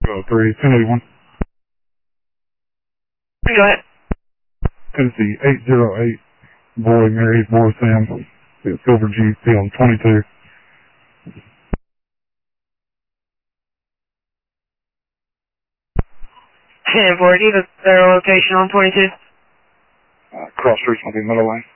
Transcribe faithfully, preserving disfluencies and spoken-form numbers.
oh three, ten eighty-one. Go ahead. Tennessee eight zero eight, boy Mary, boy Sam, Silver G P on twenty-two. ten four, do you have a better location on twenty-two? Uh, cross streets on the middle lane.